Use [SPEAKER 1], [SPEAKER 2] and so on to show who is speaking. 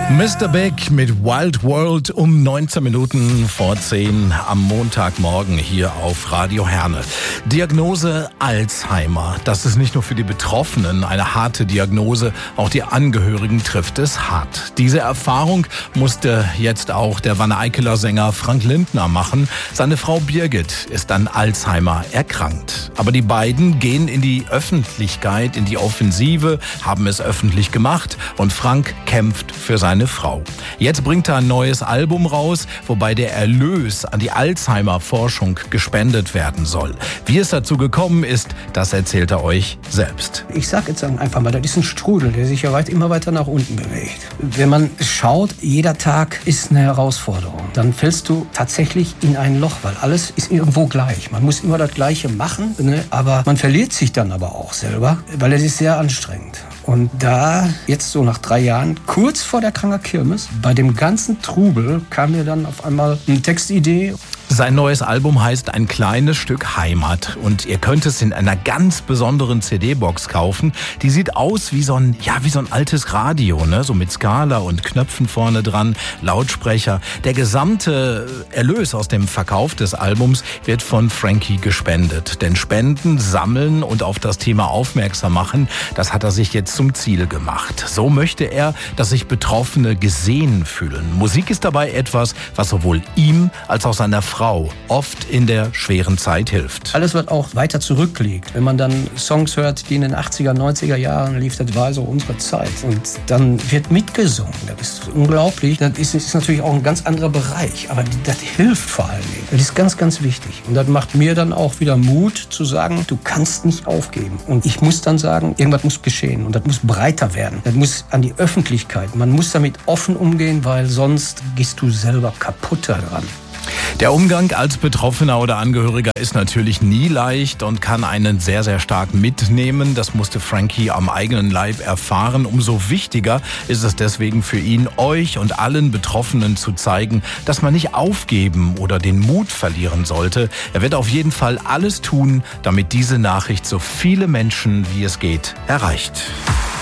[SPEAKER 1] Mr. Big mit Wild World um 19 Minuten vor 10 am Montagmorgen hier auf Radio Herne. Diagnose Alzheimer. Das ist nicht nur für die Betroffenen eine harte Diagnose, auch die Angehörigen trifft es hart. Diese Erfahrung musste jetzt auch der Wanne-Eickeler-Sänger Frank Lindner machen. Seine Frau Birgit ist an Alzheimer erkrankt. Aber die beiden gehen in die Öffentlichkeit, in die Offensive, haben es öffentlich gemacht und Frank kämpft für seine Frau. Jetzt bringt er ein neues Album raus, wobei der Erlös an die Alzheimer-Forschung gespendet werden soll. Wie es dazu gekommen ist, das erzählt er euch selbst.
[SPEAKER 2] Ich sag jetzt einfach mal, das ist ein Strudel, der sich ja immer weiter nach unten bewegt. Wenn man schaut, jeder Tag ist eine Herausforderung. Dann fällst du tatsächlich in ein Loch, weil alles ist irgendwo gleich. Man muss immer das Gleiche machen, aber man verliert sich dann aber auch selber, weil es ist sehr anstrengend. Und da, jetzt so nach 3 Jahren, kurz vor der Kranger Kirmes, bei dem ganzen Trubel kam mir dann auf einmal eine Textidee.
[SPEAKER 1] Sein neues Album heißt Ein kleines Stück Heimat und ihr könnt es in einer ganz besonderen CD-Box kaufen. Die sieht aus wie so ein altes Radio, ne? So mit Skala und Knöpfen vorne dran, Lautsprecher. Der gesamte Erlös aus dem Verkauf des Albums wird von Frankie gespendet. Denn Spenden, sammeln und auf das Thema aufmerksam machen, das hat er sich jetzt zum Ziel gemacht. So möchte er, dass sich Betroffene gesehen fühlen. Musik ist dabei etwas, was sowohl ihm als auch seiner Frau oft in der schweren Zeit hilft.
[SPEAKER 2] Alles, was auch weiter zurückliegt. Wenn man dann Songs hört, die in den 80er, 90er Jahren lief, das war so unsere Zeit. Und dann wird mitgesungen. Das ist unglaublich. Das ist natürlich auch ein ganz anderer Bereich. Aber das hilft vor allen Dingen. Das ist ganz, ganz wichtig. Und das macht mir dann auch wieder Mut zu sagen, du kannst nicht aufgeben. Und ich muss dann sagen, irgendwas muss geschehen. Und das muss breiter werden. Das muss an die Öffentlichkeit. Man muss damit offen umgehen, weil sonst gehst du selber kaputt daran.
[SPEAKER 1] Der Umgang als Betroffener oder Angehöriger ist natürlich nie leicht und kann einen sehr, sehr stark mitnehmen. Das musste Frankie am eigenen Leib erfahren. Umso wichtiger ist es deswegen für ihn, euch und allen Betroffenen zu zeigen, dass man nicht aufgeben oder den Mut verlieren sollte. Er wird auf jeden Fall alles tun, damit diese Nachricht so viele Menschen wie es geht erreicht.